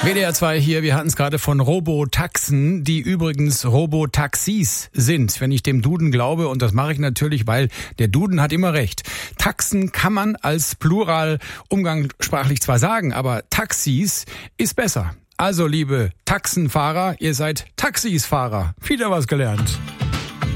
WDR 2 hier, wir hatten es gerade von Robotaxen, die übrigens Robotaxis sind, wenn ich dem Duden glaube, und das mache ich natürlich, weil der Duden hat immer recht. Taxen kann man als Plural umgangssprachlich zwar sagen, aber Taxis ist besser. Also liebe Taxenfahrer, ihr seid Taxisfahrer. Wieder was gelernt.